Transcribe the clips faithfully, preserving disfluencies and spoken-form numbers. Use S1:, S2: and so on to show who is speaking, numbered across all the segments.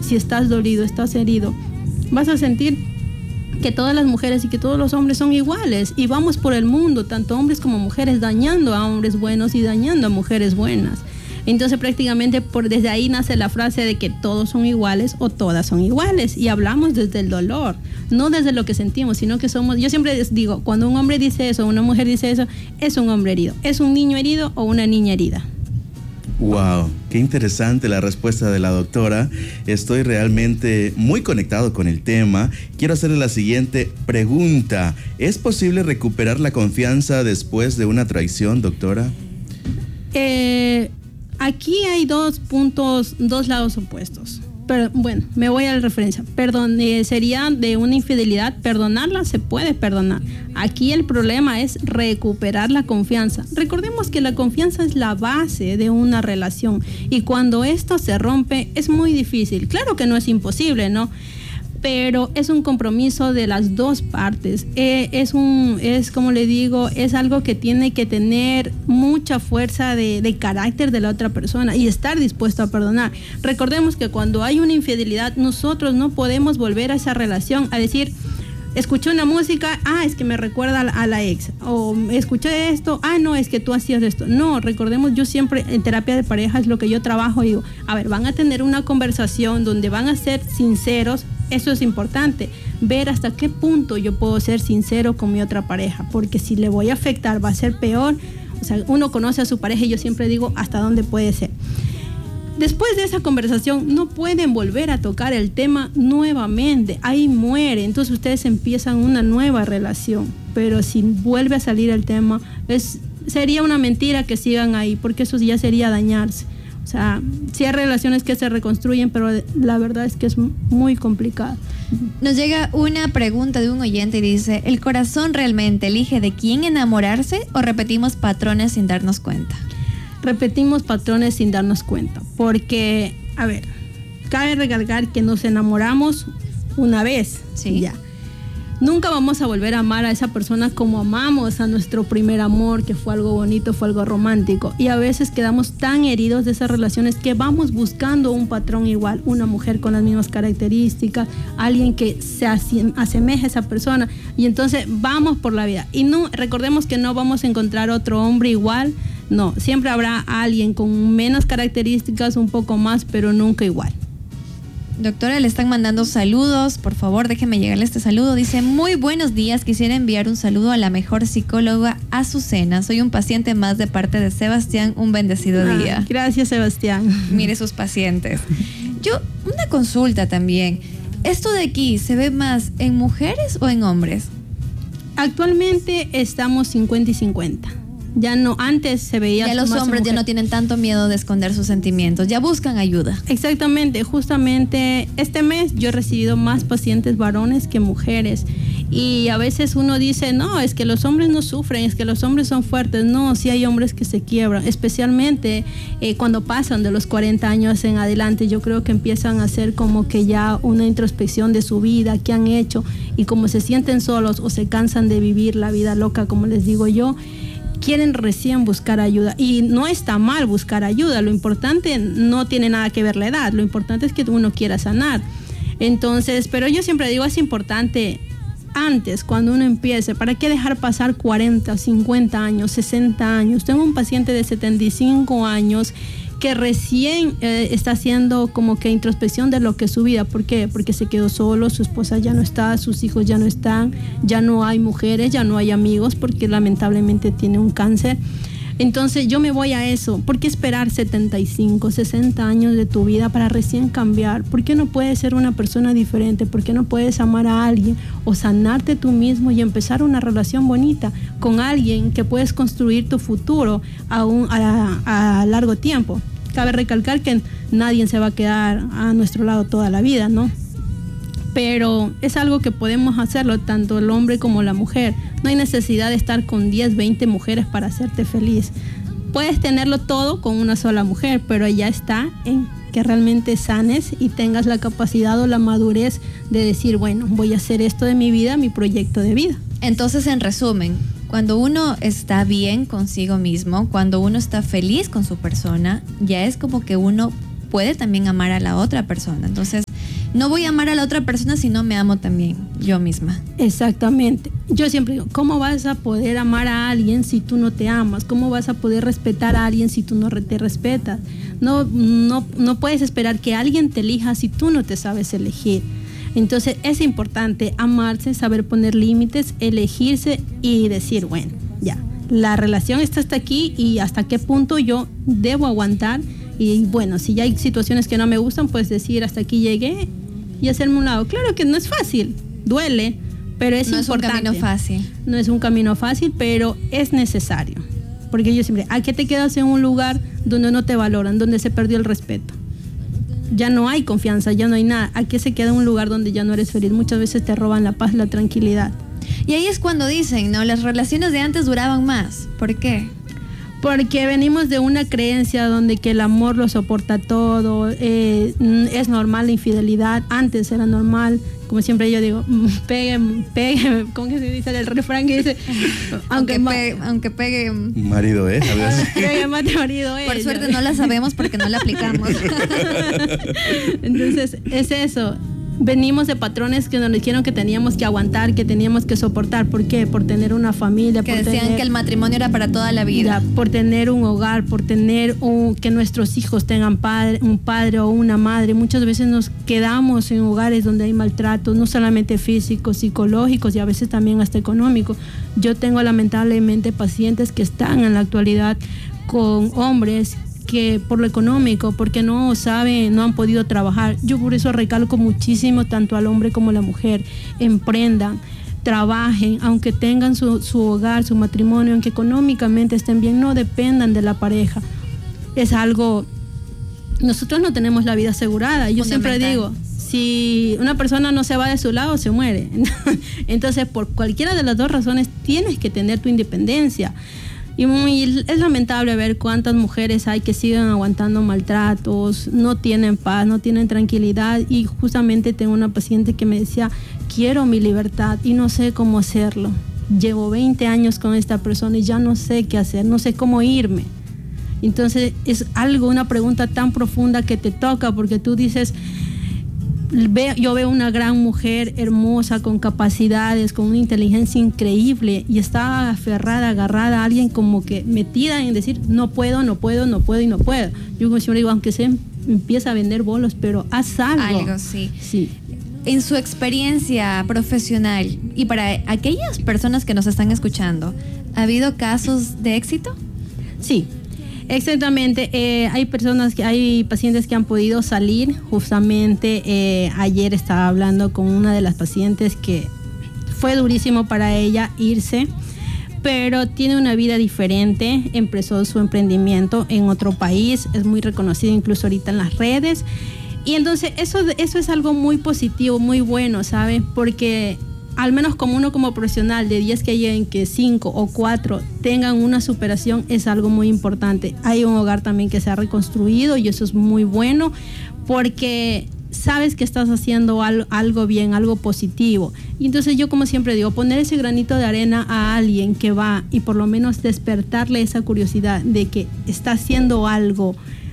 S1: si estás dolido, estás herido, vas a sentir que todas las mujeres y que todos los hombres son iguales y vamos por el mundo, tanto hombres como mujeres, dañando a hombres buenos y dañando a mujeres buenas. Entonces prácticamente por desde ahí nace la frase de que todos son iguales o todas son iguales, y hablamos desde el dolor, no desde lo que sentimos, sino que somos, yo siempre les digo, cuando un hombre dice eso, una mujer dice eso, es un hombre herido, es un niño herido o una niña herida.
S2: Wow, qué interesante la respuesta de la doctora. Estoy realmente muy conectado con el tema. Quiero hacerle la siguiente pregunta. ¿Es posible recuperar la confianza después de una traición, doctora?
S1: Eh, aquí hay dos puntos, dos lados opuestos. Pero bueno, me voy a la referencia. Perdón, eh, sería de una infidelidad, perdonarla se puede perdonar. Aquí el problema es recuperar la confianza. Recordemos que la confianza es la base de una relación y cuando esto se rompe es muy difícil. Claro que no es imposible, ¿no? Pero es un compromiso de las dos partes. Eh, es un, es como le digo, es algo que tiene que tener mucha fuerza de, de carácter de la otra persona y estar dispuesto a perdonar. Recordemos que cuando hay una infidelidad, nosotros no podemos volver a esa relación a decir, escuché una música, ah, es que me recuerda a la, a la ex, o escuché esto, ah, no, es que tú hacías esto. No, recordemos, yo siempre en terapia de pareja es lo que yo trabajo, digo, a ver, van a tener una conversación donde van a ser sinceros. Eso es importante, ver hasta qué punto yo puedo ser sincero con mi otra pareja, porque si le voy a afectar va a ser peor. O sea, uno conoce a su pareja y yo siempre digo hasta dónde puede ser. Después de esa conversación no pueden volver a tocar el tema nuevamente, ahí muere, entonces ustedes empiezan una nueva relación, pero si vuelve a salir el tema, es, sería una mentira que sigan ahí, porque eso ya sería dañarse. O sea, sí hay relaciones que se reconstruyen, pero la verdad es que es muy complicado.
S3: Nos llega una pregunta de un oyente y dice, ¿el corazón realmente elige de quién enamorarse o repetimos patrones sin darnos cuenta?
S1: Repetimos patrones sin darnos cuenta, porque, a ver, cabe recalcar que nos enamoramos una vez,
S3: sí.
S1: Ya. Nunca vamos a volver a amar a esa persona como amamos a nuestro primer amor, que fue algo bonito, fue algo romántico. Y a veces quedamos tan heridos de esas relaciones que vamos buscando un patrón igual, una mujer con las mismas características, alguien que se asemeje a esa persona. Y entonces vamos por la vida. Y no, recordemos que no vamos a encontrar otro hombre igual. No, siempre habrá alguien con menos características, un poco más, pero nunca igual.
S3: Doctora, le están mandando saludos, por favor déjeme llegarle este saludo. Dice, muy buenos días, quisiera enviar un saludo a la mejor psicóloga Azucena. Soy un paciente más de parte de Sebastián, un bendecido
S1: ah,
S3: día.
S1: Gracias, Sebastián.
S3: Mire sus pacientes. Yo, una consulta también. ¿Esto de aquí se ve más en mujeres o en hombres?
S1: Actualmente estamos cincuenta y cincuenta. Ya no, antes se veía...
S3: Ya los
S1: más
S3: hombres ya no tienen tanto miedo de esconder sus sentimientos, ya buscan ayuda.
S1: Exactamente, justamente este mes yo he recibido más pacientes varones que mujeres. Y a veces uno dice, no, es que los hombres no sufren, es que los hombres son fuertes. No, sí hay hombres que se quiebran, especialmente eh, cuando pasan de los cuarenta años en adelante. Yo creo que empiezan a hacer como que ya una introspección de su vida, qué han hecho, y como se sienten solos o se cansan de vivir la vida loca, como les digo yo, quieren recién buscar ayuda. Y no está mal buscar ayuda, lo importante no tiene nada que ver la edad, lo importante es que uno quiera sanar. Entonces, pero yo siempre digo, es importante antes, cuando uno empiece, ¿para qué dejar pasar cuarenta, cincuenta años, sesenta años? Tengo un paciente de setenta y cinco años que recién eh, está haciendo como que introspección de lo que es su vida. ¿Por qué? Porque se quedó solo, su esposa ya no está, sus hijos ya no están, ya no hay mujeres, ya no hay amigos, porque lamentablemente tiene un cáncer. Entonces yo me voy a eso. ¿Por qué esperar setenta y cinco, sesenta años de tu vida para recién cambiar? ¿Por qué no puedes ser una persona diferente? ¿Por qué no puedes amar a alguien o sanarte tú mismo y empezar una relación bonita con alguien que puedes construir tu futuro a, un, a, a largo tiempo? Cabe recalcar que nadie se va a quedar a nuestro lado toda la vida, ¿no? Pero es algo que podemos hacerlo tanto el hombre como la mujer. No hay necesidad de estar con diez, veinte mujeres para hacerte feliz. Puedes tenerlo todo con una sola mujer, pero ya está en que realmente sanes y tengas la capacidad o la madurez de decir, bueno, voy a hacer esto de mi vida, mi proyecto de vida.
S3: Entonces, en resumen, cuando uno está bien consigo mismo, cuando uno está feliz con su persona, ya es como que uno puede también amar a la otra persona. Entonces, no voy a amar a la otra persona si no me amo también yo misma.
S1: Exactamente. Yo siempre digo, ¿cómo vas a poder amar a alguien si tú no te amas? ¿Cómo vas a poder respetar a alguien si tú no te respetas? No, no, no puedes esperar que alguien te elija si tú no te sabes elegir. Entonces es importante amarse, saber poner límites, elegirse y decir, bueno, ya, la relación está hasta aquí y hasta qué punto yo debo aguantar. Y bueno, si ya hay situaciones que no me gustan, pues decir hasta aquí llegué y hacerme un lado. Claro que no es fácil, duele, pero es
S3: no
S1: importante.
S3: No es un camino fácil.
S1: No es un camino fácil, pero es necesario. Porque yo siempre, ¿a qué te quedas en un lugar donde no te valoran, donde se perdió el respeto? Ya no hay confianza, ya no hay nada. ¿A qué se queda en un lugar donde ya no eres feliz? Muchas veces te roban la paz, la tranquilidad.
S3: Y ahí es cuando dicen, ¿no? Las relaciones de antes duraban más. ¿Por qué?
S1: Porque venimos de una creencia donde que el amor lo soporta todo, eh, es normal la infidelidad, antes era normal, como siempre yo digo, pegue, pegue, ¿cómo que se dice el refrán que dice?
S3: Aunque, aunque, pegue, aunque pegue...
S2: Marido, ¿eh?
S1: Pegue, mate, marido, ¿eh?
S3: Por suerte no la sabemos porque no la aplicamos.
S1: Entonces, es eso. Venimos de patrones que nos dijeron que teníamos que aguantar, que teníamos que soportar. ¿Por qué? Por tener una familia.
S3: Que
S1: por
S3: decían
S1: tener,
S3: que el matrimonio era para toda la vida.
S1: Ya, por tener un hogar, por tener un, que nuestros hijos tengan padre, un padre o una madre. Muchas veces nos quedamos en hogares donde hay maltratos, no solamente físicos, psicológicos y a veces también hasta económicos. Yo tengo lamentablemente pacientes que están en la actualidad con hombres que por lo económico, porque no saben, no han podido trabajar. Yo por eso recalco muchísimo tanto al hombre como a la mujer, emprendan, trabajen, aunque tengan su, su hogar, su matrimonio, aunque económicamente estén bien, no dependan de la pareja. Es algo, nosotros no tenemos la vida asegurada. Yo siempre digo, si una persona no se va de su lado, se muere. Entonces, por cualquiera de las dos razones, tienes que tener tu independencia. Y muy, es lamentable ver cuántas mujeres hay que siguen aguantando maltratos, no tienen paz, no tienen tranquilidad. Y justamente tengo una paciente que me decía, quiero mi libertad y no sé cómo hacerlo. Llevo veinte años con esta persona y ya no sé qué hacer, no sé cómo irme. Entonces es algo, una pregunta tan profunda que te toca porque tú dices... Yo veo una gran mujer hermosa, con capacidades, con una inteligencia increíble y está aferrada, agarrada a alguien como que metida en decir no puedo, no puedo, no puedo y no puedo. Yo como siempre digo, aunque se empieza a vender bolos, pero haz algo.
S3: Algo, sí.
S1: Sí.
S3: En su experiencia profesional y para aquellas personas que nos están escuchando, ¿ha habido casos de éxito?
S1: Sí. Exactamente, eh, hay personas que hay pacientes que han podido salir. Justamente eh, ayer estaba hablando con una de las pacientes que fue durísimo para ella irse, pero tiene una vida diferente, empezó su emprendimiento en otro país, es muy reconocida incluso ahorita en las redes. Y entonces eso, eso es algo muy positivo, muy bueno, ¿sabes? Porque al menos como uno como profesional, de diez que lleguen, que cinco o cuatro tengan una superación, es algo muy importante. Hay un hogar también que se ha reconstruido y eso es muy bueno porque sabes que estás haciendo algo, algo bien, algo positivo. Y entonces yo, como siempre digo, poner ese granito de arena a alguien que va y por lo menos despertarle esa curiosidad de que está haciendo algo,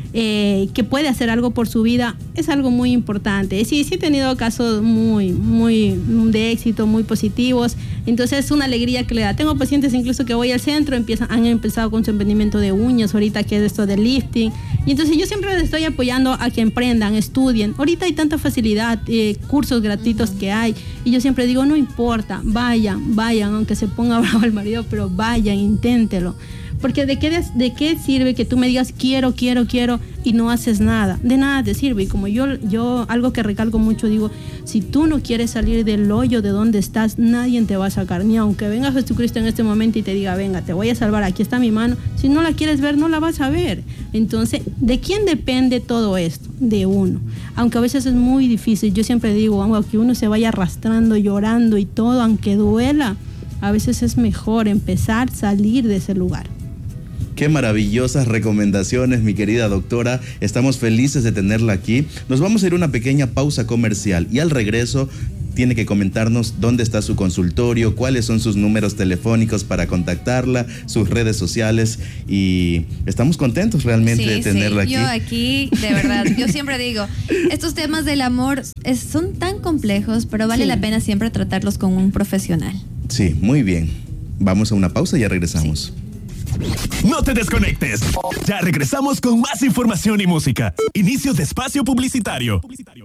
S1: Eh, que puede hacer algo por su vida, es algo muy importante. Sí, sí he tenido casos muy, muy de éxito, muy positivos. Entonces es una alegría que le da. Tengo pacientes incluso que voy al centro, empiezan, han empezado con su emprendimiento de uñas, ahorita que es esto del lifting. Y entonces yo siempre les estoy apoyando a que emprendan, estudien. Ahorita hay tanta facilidad, eh, cursos gratuitos que hay. Y yo siempre digo, no importa, vayan, vayan, aunque se ponga bravo el marido, pero vayan, inténtelo. Porque de qué, de, de qué sirve que tú me digas quiero, quiero, quiero y no haces nada. De nada te sirve. Y como yo, yo algo que recalco mucho, digo, si tú no quieres salir del hoyo de donde estás, nadie te va a sacar. Ni aunque venga Jesucristo en este momento y te diga, venga, te voy a salvar, aquí está mi mano. Si no la quieres ver, no la vas a ver. Entonces, ¿de quién depende todo esto? De uno. Aunque a veces es muy difícil. Yo siempre digo, aunque uno se vaya arrastrando, llorando y todo, aunque duela, a veces es mejor empezar a salir de ese lugar.
S2: Qué maravillosas recomendaciones, mi querida doctora. Estamos felices de tenerla aquí. Nos vamos a ir a una pequeña pausa comercial y al regreso tiene que comentarnos dónde está su consultorio, cuáles son sus números telefónicos para contactarla, sus redes sociales, y estamos contentos realmente
S3: sí,
S2: de tenerla
S3: sí.
S2: aquí.
S3: Yo aquí, de verdad, yo siempre digo, estos temas del amor es, son tan complejos, pero vale
S1: Sí.
S3: la pena siempre tratarlos con un profesional.
S2: Sí, muy bien. Vamos a una pausa y ya regresamos.
S3: Sí.
S4: No te desconectes. Ya regresamos con más información y música. Inicio de espacio publicitario.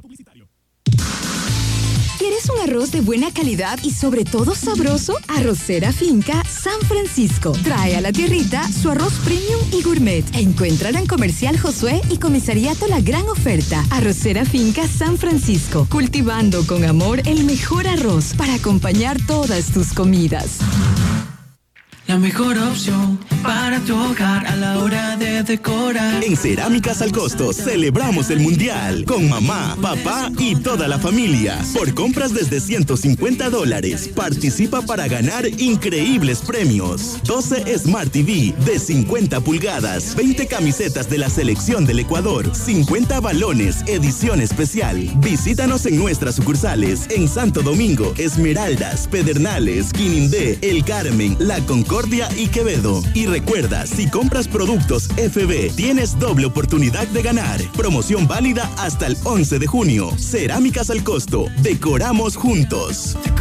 S5: ¿Quieres un arroz de buena calidad y sobre todo sabroso? Arrocera Finca San Francisco trae a la tierrita su arroz premium y gourmet. Encuéntrala en Comercial Josué y Comisariato La Gran Oferta. Arrocera Finca San Francisco, cultivando con amor el mejor arroz para acompañar todas tus comidas.
S6: La mejor opción para tu hogar a la hora de decorar.
S7: En Cerámicas al Costo celebramos el Mundial con mamá, papá y toda la familia. Por compras desde ciento cincuenta dólares, participa para ganar increíbles premios. doce Smart T V de cincuenta pulgadas, veinte camisetas de la selección del Ecuador, cincuenta balones, edición especial. Visítanos en nuestras sucursales en Santo Domingo, Esmeraldas, Pedernales, Quinindé, El Carmen, La Concordia y Quevedo. Y recuerda, si compras productos F B, tienes doble oportunidad de ganar. Promoción válida hasta el once de junio. Cerámicas al Costo. Decoramos juntos.